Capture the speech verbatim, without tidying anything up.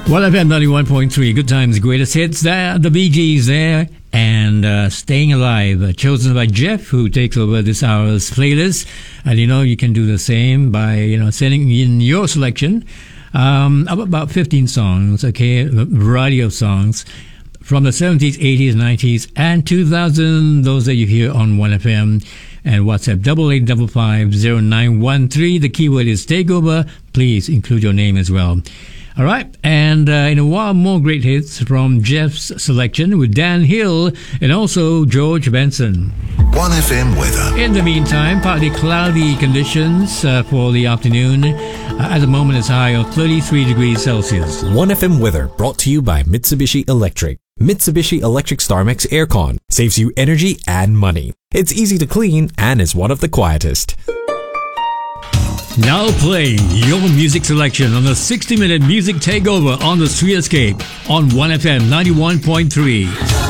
Well, F M ninety-one point three, Good Times, Greatest Hits. There, the Bee Gees there, and uh, Staying Alive, uh, chosen by Jeff, who takes over this hour's playlist. And you know, you can do the same by you know sending in your selection. Um, about fifteen songs, okay, a variety of songs from the seventies, eighties, nineties, and two thousand. Those that you hear on one F M. And WhatsApp double eight double five zero nine one three. The keyword is takeover. Please include your name as well. All right, and uh, in a while, more great hits from Jeff's selection with Dan Hill and also George Benson. one F M weather. In the meantime, partly cloudy conditions uh, for the afternoon. Uh, at the moment, it's a high of thirty-three degrees Celsius. one F M weather brought to you by Mitsubishi Electric. Mitsubishi Electric StarMax Aircon saves you energy and money. It's easy to clean and is one of the quietest. Now playing your music selection on the sixty minute music takeover on the Street Escape on one F M ninety-one point three.